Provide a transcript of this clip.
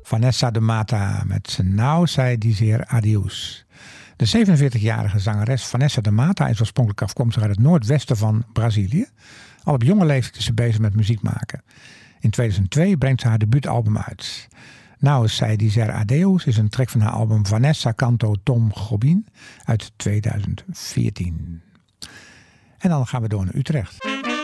Vanessa de Mata met Nou Sei Dizer Adiós. De 47-jarige zangeres Vanessa de Mata is oorspronkelijk afkomstig uit het noordwesten van Brazilië. Al op jonge leeftijd is ze bezig met muziek maken. In 2002 brengt ze haar debuutalbum uit. Nou Sei Dizer Adeus is een track van haar album Vanessa Canto Tom Jobim uit 2014. En dan gaan we door naar Utrecht.